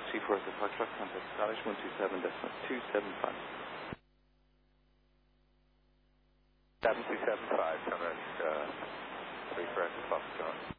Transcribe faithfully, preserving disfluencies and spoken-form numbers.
Taxi for the Foxtrot, contact Scottish one two seven decimal two seven five. seven two seven five, contact uh, three for Foxtrot.